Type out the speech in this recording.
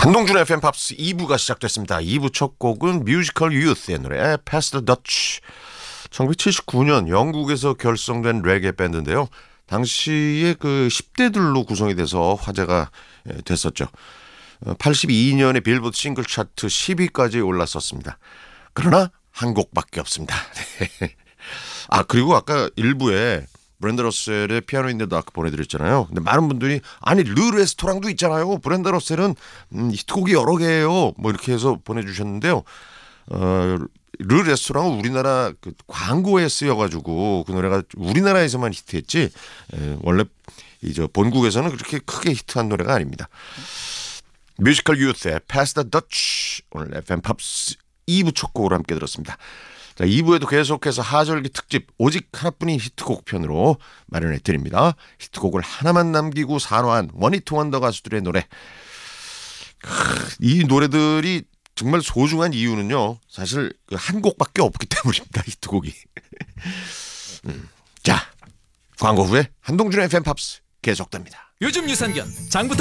한동준의 FM 팝스 2부가 시작됐습니다. 2부 첫 곡은 뮤지컬 유스의 노래 Pass the Dutch. 1979년 영국에서 결성된 레게 밴드인데요. 당시에 그 10대들로 구성이 돼서 화제가 됐었죠. 82년에 빌보드 싱글 차트 10위까지 올랐었습니다. 그러나 한 곡밖에 없습니다. 아, 그리고 아까 일부에 브렌드 러셀의 피아노 인 더 다크 보내드렸잖아요. 근데 많은 분들이 아니 르 레스토랑도 있잖아요. 브렌드 러셀은 히트곡이 여러 개예요. 뭐 이렇게 해서 보내주셨는데요. 르 레스토랑은 우리나라 그 광고에 쓰여가지고 그 노래가 우리나라에서만 히트했지 원래 이제 본국에서는 그렇게 크게 히트한 노래가 아닙니다. 뮤지컬 유스의 Pass the Dutch 오늘 FM 팝스 2부 첫 곡으로 함께 들었습니다. 자, 2부에도 계속해서 하절기 특집 오직 하나뿐인 히트곡 편으로 마련해 드립니다. 히트곡을 하나만 남기고 산화한 원히트 원더 가수들의 노래. 이 노래들이 정말 소중한 이유는요. 사실 한 곡밖에 없기 때문입니다. 히트곡이. 자, 광고 후에 한동준의 FM 팝스 계속됩니다. 요즘 유산균 장부터